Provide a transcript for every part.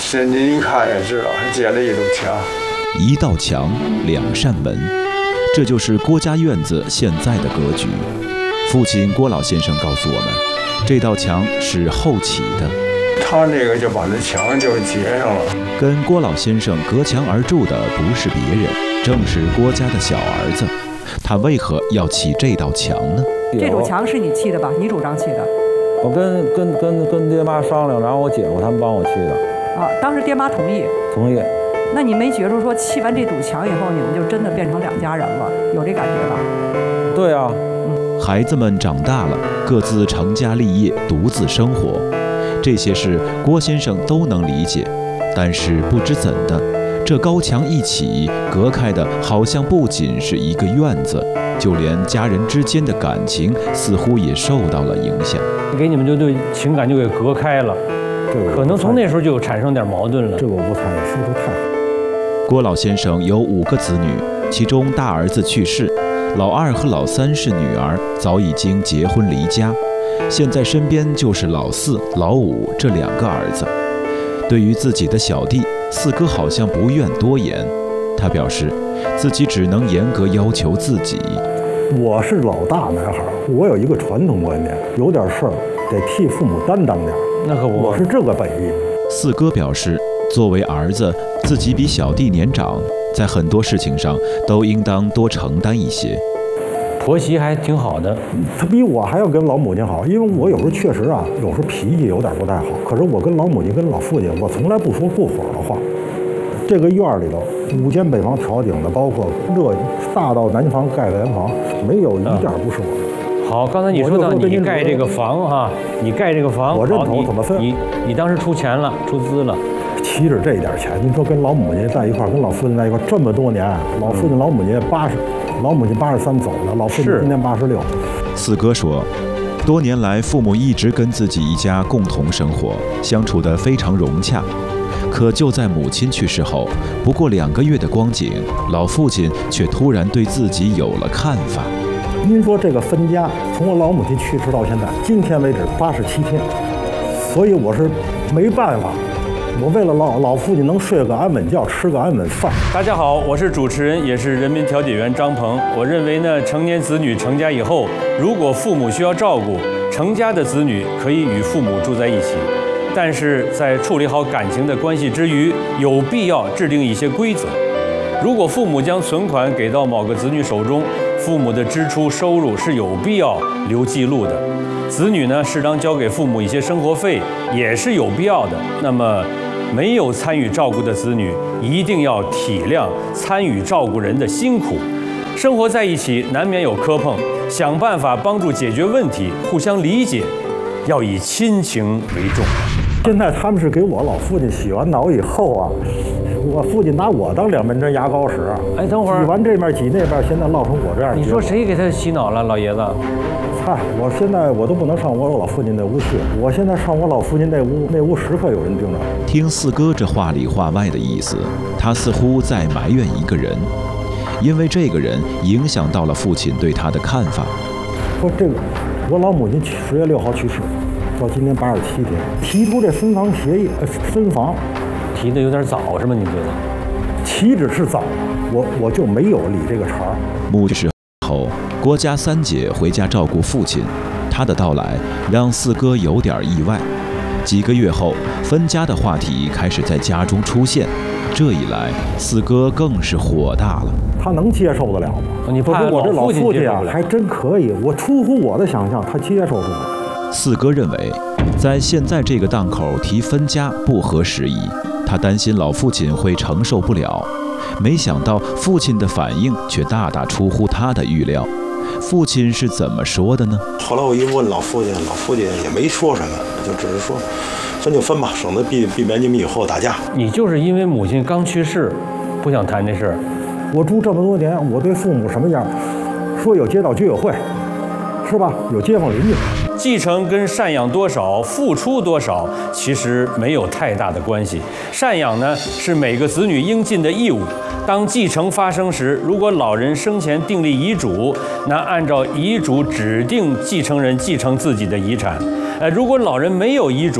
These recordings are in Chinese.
您一看也知道，建了一堵墙。 一道墙，两扇门，这就是郭家院子现在的格局。父亲郭老先生告诉我们，这道墙是后起的。 他那个就把那墙就结上了。 跟郭老先生隔墙而筑的不是别人，正是郭家的小儿子。他为何要起这道墙呢？ 这堵墙是你砌的吧？你主张砌的？ 我跟爹妈商量，然后我姐夫他们帮我砌的。 啊，当时爹妈同意？ 同意。 那你没觉着说砌完这堵墙以后，你们就真的变成两家人了？有这感觉吧？ 对啊。 孩子们长大了，各自成家立业，独自生活，这些事郭先生都能理解。但是不知怎的，这高墙一起，隔开的好像不仅是一个院子，就连家人之间的感情似乎也受到了影响。 给你们就对情感就给隔开了，可能从那时候就产生点矛盾了。 这个我不参与，说出太好。 郭老先生有5个子女，其中大儿子去世，老2和老3是女儿，早已经结婚离家，现在身边就是老4、老5这2个儿子。对于自己的小弟，四哥好像不愿多言，他表示自己只能严格要求自己。 我是老大男孩，我有一个传统观念，有点事儿得替父母担当点。 那可不， 我是这个本意。 四哥表示，作为儿子，自己比小弟年长，在很多事情上都应当多承担一些。 婆媳还挺好的， 他比我还要跟老母亲好，因为我有时候确实啊，有时候脾气有点不太好。可是我跟老母亲、跟老父亲，我从来不说过火的话。这个院里头，5间北房挑顶的，包括大到南房盖南房，没有一点不是我的。 好，刚才你说到你盖这个房哈，你盖这个房， 我认同怎么分？ 你当时出钱了，出资了。 岂止这一点钱？您说跟老母亲在一块儿，跟老父亲在一块儿这么多年，老父亲、老母亲老母亲83走了，老父亲今年86。 四哥说，多年来父母一直跟自己一家共同生活，相处得非常融洽。可就在母亲去世后，不过2个月的光景，老父亲却突然对自己有了看法。 您说这个分家，从我老母亲去世到现在，今天为止87天，所以我是没办法。我为了老父亲能睡个安稳觉，吃个安稳饭。 大家好，我是主持人，也是人民调解员张鹏。我认为呢，成年子女成家以后，如果父母需要照顾，成家的子女可以与父母住在一起，但是在处理好感情的关系之余，有必要制定一些规则。如果父母将存款给到某个子女手中，父母的支出收入是有必要留记录的。子女呢，适当交给父母一些生活费也是有必要的。那么没有参与照顾的子女，一定要体谅参与照顾人的辛苦。生活在一起难免有磕碰，想办法帮助解决问题，互相理解，要以亲情为重。 现在他们是给我老父亲洗完脑以后啊，我父亲拿我当2门针牙膏使。 哎，等会儿洗完这面挤那边，现在落成我这样。 你说谁给他洗脑了，老爷子？ 嗨，我现在我都不能上我老父亲那屋去，我现在上我老父亲那屋时刻有人盯着。 听四哥这话里话外的意思，他似乎在埋怨一个人，因为这个人影响到了父亲对他的看法。 说这个，我老母亲10月6号去世，到今年87天，提出这分房协议，分房提的有点早是吗？你觉得？ 岂止是早，我就没有理这个茬儿。 母去世后，郭家3姐回家照顾父亲，她的到来让四哥有点意外。几个月后，分家的话题开始在家中出现，这一来，四哥更是火大了。 他能接受得了吗？ 你怕我这老父亲啊， 接受还真可以，我出乎我的想象，他接受住了。 四哥认为，在现在这个档口提分家不合时宜，他担心老父亲会承受不了。没想到父亲的反应却大大出乎他的预料。父亲是怎么说的呢？ 后来我一问老父亲，老父亲也没说什么，就只是说分就分吧，省得避免你们以后打架。 你就是因为母亲刚去世，不想谈这事儿。 我住这么多年，我对父母什么样？说有街道居委会，是吧？有街坊邻居。 继承跟赡养多少、付出多少，其实没有太大的关系。赡养呢，是每个子女应尽的义务。当继承发生时，如果老人生前订立遗嘱，那按照遗嘱指定继承人继承自己的遗产。如果老人没有遗嘱，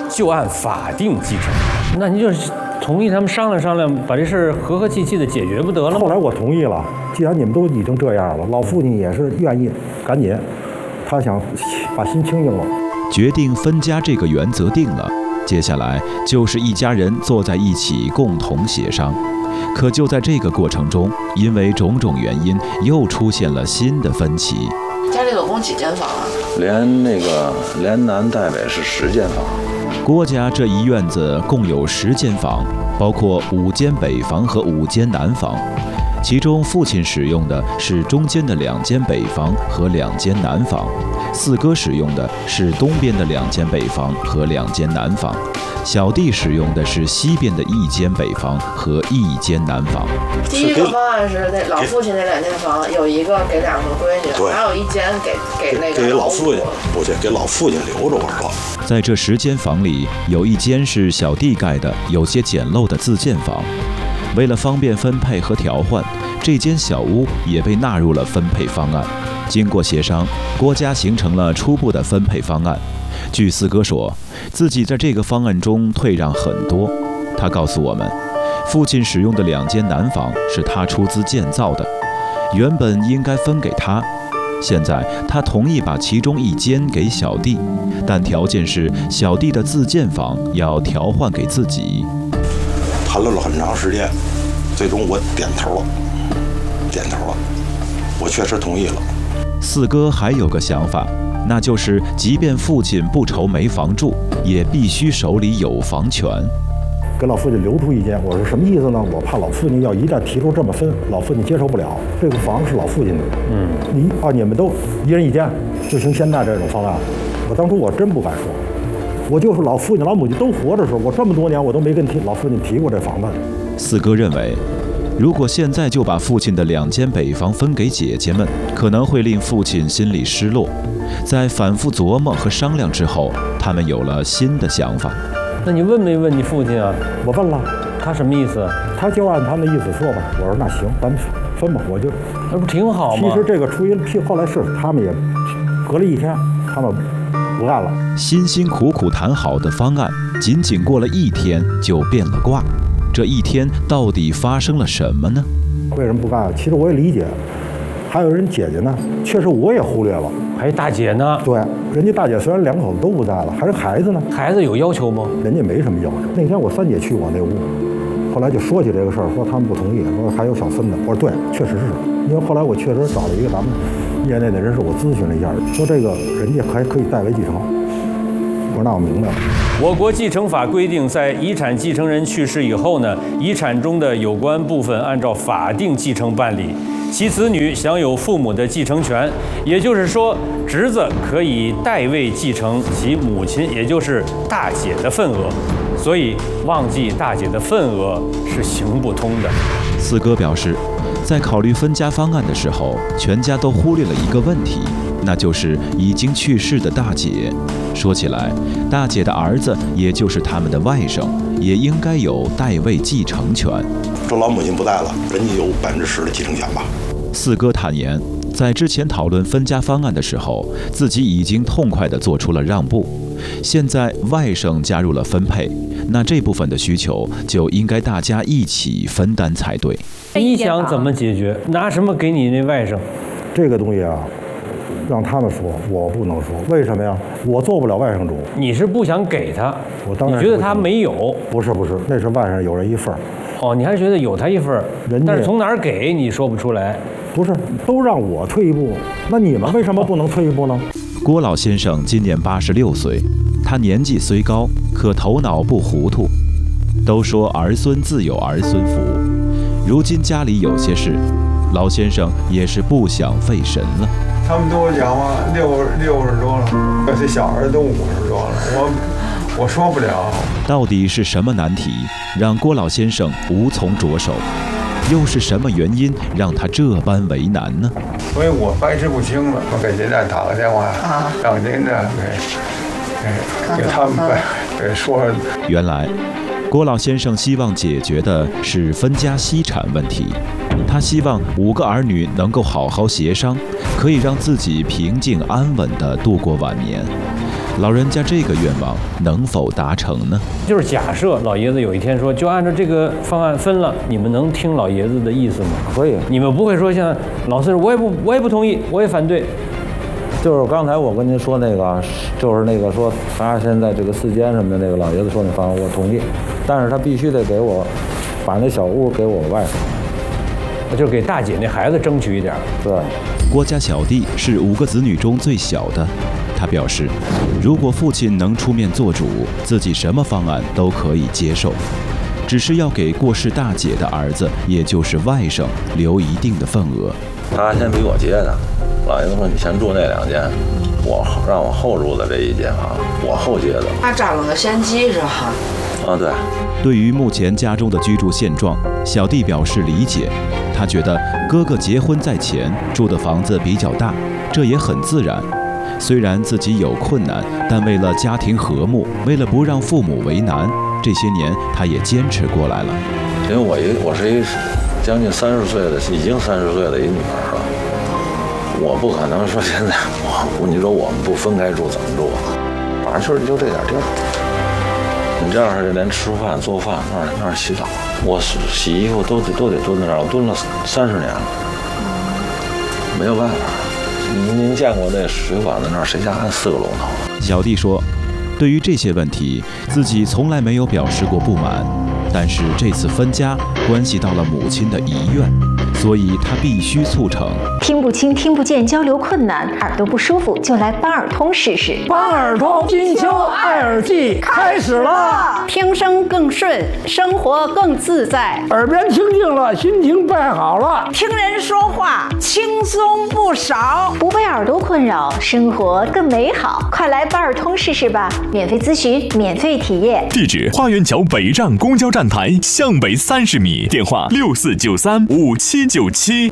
就按法定继承。那您就是同意他们商量商量，把这事儿和和气气的解决不得了吗？ 后来我同意了，既然你们都已经这样了，老父亲也是愿意赶紧，他想把心清静了。 决定分家这个原则定了，接下来就是一家人坐在一起共同协商。可就在这个过程中，因为种种原因，又出现了新的分歧。 家里总共几间房啊？ 连南带北是10间房。 郭家这一院子共有10间房，包括5间北房和5间南房。其中父亲使用的是中间的2间北房和2间南房，四哥使用的是东边的2间北房和2间南房，小弟使用的是西边的1间北房和1间南房。 第一个方案是那老父亲那2间房，有一个给2个闺女，还有1间给那个给老父亲，不去给老父亲留着玩了。 在这10间房里，有1间是小弟盖的，有些简陋的自建房。为了方便分配和调换，这间小屋也被纳入了分配方案。经过协商，郭家形成了初步的分配方案。据四哥说，自己在这个方案中退让很多。他告诉我们，父亲使用的2间南房是他出资建造的，原本应该分给他。现在他同意把其中1间给小弟，但条件是小弟的自建房要调换给自己。 谈论了很长时间，最终我点头了，我确实同意了。 四哥还有个想法，那就是即便父亲不愁没房住，也必须手里有房权。 给老父亲留出1间，我说什么意思呢？我怕老父亲要一旦提出这么分，老父亲接受不了。这个房是老父亲的，你们都1人1间就行。现在这种方案，我当初我真不敢说。我就是老父亲、老母亲都活着的时候，我这么多年我都没跟老父亲提过这房子。 四哥认为，如果现在就把父亲的2间北房分给姐姐们，可能会令父亲心里失落。在反复琢磨和商量之后，他们有了新的想法。 那你问没问你父亲啊？ 我问了， 他什么意思？ 他就按他的意思说吧。我说那行，咱们分吧。我就那不挺好吗？ 其实这个出于后来是他们也隔了1天，他们不干了。 辛辛苦苦谈好的方案，仅仅过了1天就变了卦。这1天到底发生了什么呢？ 为什么不干？其实我也理解，还有人姐姐呢，确实我也忽略了。 还有大姐呢？ 对，人家大姐虽然2口子都不在了，还是孩子呢。 孩子有要求吗？ 人家没什么要求。那天我3姐去我那屋，后来就说起这个事儿，说他们不同意，说还有小孙子。我说对，确实是。因为后来我确实找了一个咱们业内的人士，我咨询了一下，说这个人家还可以代为继承。我说那我明白了。 我国继承法规定，在遗产继承人去世以后呢，遗产中的有关部分按照法定继承办理，其子女享有父母的继承权。也就是说，侄子可以代位继承其母亲，也就是大姐的份额。所以，忘记大姐的份额是行不通的。 四哥表示，在考虑分家方案的时候，全家都忽略了一个问题，那就是已经去世的大姐。说起来，大姐的儿子，也就是他们的外甥，也应该有代位继承权。 这老母亲不在了，人家有10%的继承权吧？ 四哥坦言，在之前讨论分家方案的时候，自己已经痛快地做出了让步。现在外甥加入了分配，那这部分的需求就应该大家一起分担才对。 你想怎么解决？拿什么给你那外甥？ 这个东西啊，让他们说，我不能说。为什么呀？我做不了外甥主。 你是不想给他？ 我当然你觉得他没有？ 不是，那是外甥有人一份儿。 哦，你还觉得有他一份儿？但是从哪儿给你说不出来。 不是，都让我退一步，那你们为什么不能退一步呢？ 郭老先生今年86岁，他年纪虽高，可头脑不糊涂。都说儿孙自有儿孙福，如今家里有些事，老先生也是不想费神了。 他们都讲嘛，60多了，有些小孩都50多了，我说不了。 到底是什么难题让郭老先生无从着手？又是什么原因让他这般为难呢？ 所以我掰扯不清了，我给您再打个电话，让您呢给他们说。 原来，郭老先生希望解决的是分家析产问题。他希望5个儿女能够好好协商，可以让自己平静安稳地度过晚年。 老人家这个愿望能否达成呢？ 就是假设老爷子有一天说，就按照这个方案分了，你们能听老爷子的意思吗？ 可以。 你们不会说像老四，我也不同意，我也反对。 就是刚才我跟您说那个，就是那个说他现在这个4间什么的那个老爷子说那方案我同意，但是他必须得给我把那小屋给我外甥， 就是给大姐那孩子争取一点。 对。 郭家小弟是5个子女中最小的，他表示，如果父亲能出面做主，自己什么方案都可以接受，只是要给过世大姐的儿子，也就是外甥留一定的份额。 他先比我结的，老爷子说你先住那2间，让我后住的这1间啊，我后结的。 他占了个先机是哈。 啊，对。 对于目前家中的居住现状，小弟表示理解。他觉得哥哥结婚在前，住的房子比较大，这也很自然。虽然自己有困难，但为了家庭和睦，为了不让父母为难，这些年他也坚持过来了。 因为我是一将近30岁的，已经30岁的一女儿了，我不可能说现在你说我们不分开住怎么住？反正就这点地儿。你这样是连吃饭、做饭那儿洗澡，我洗衣服都得蹲在那儿，我蹲了30年了，没有办法。您见过那水管子那儿谁家安4个龙头？ 小弟说，对于这些问题，自己从来没有表示过不满，但是这次分家关系到了母亲的遗愿，所以他必须促成。 听不清、听不见，交流困难，耳朵不舒服就来邦耳通试试。 邦耳通金秋爱耳季开始了， 听声更顺，生活更自在， 耳边清净了，心情变好了， 听人说话轻松不少， 不被耳朵困扰，生活更美好。快来邦耳通试试吧，免费咨询，免费体验。 地址：花园桥北站公交站台向北30米，电话64935797。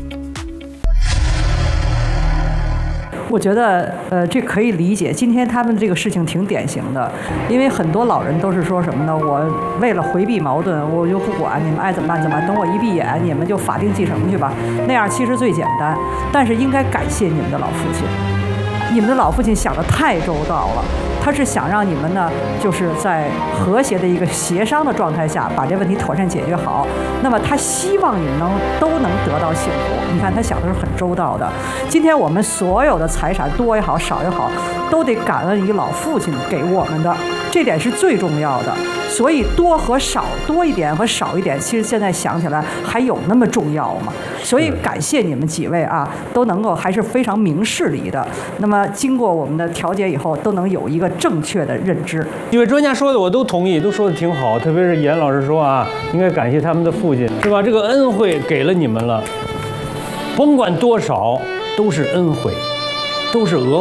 我觉得这可以理解。今天他们这个事情挺典型的，因为很多老人都是说什么呢？我为了回避矛盾，我就不管你们爱怎么办怎么办，等我一闭眼，你们就法定继承去吧。那样其实最简单，但是应该感谢你们的老父亲，你们的老父亲想得太周到了。他是想让你们呢，就是在和谐的一个协商的状态下，把这问题妥善解决好。那么他希望你们都能得到幸福。你看他想的是很周到的。今天我们所有的财产多也好，少也好，都得感恩于老父亲给我们的，这点是最重要的。所以多和少，多一点和少一点，其实现在想起来还有那么重要吗？所以感谢你们几位啊，都能够还是非常明事理的。那么经过我们的调解以后，都能有一个正确的认知。 几位专家说的我都同意，都说的挺好，特别是严老师说啊，应该感谢他们的父亲，是吧？这个恩惠给了你们了，甭管多少都是恩惠，都是额外。